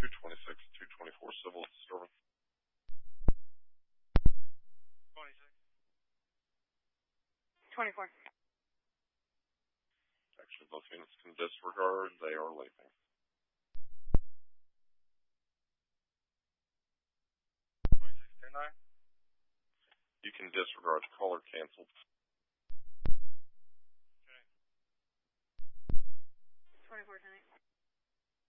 226, 224 civil disturbance. 24. Actually, both units can disregard. They are leaving. 26-10-9. You can disregard. Caller canceled. Okay. 24-10.